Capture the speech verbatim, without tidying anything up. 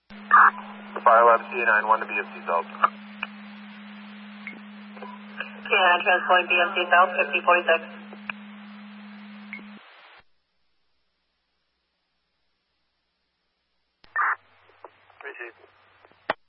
Fire Lab C nine one to B M C South. C nine transporting B M C South, fifty forty-six. Receive.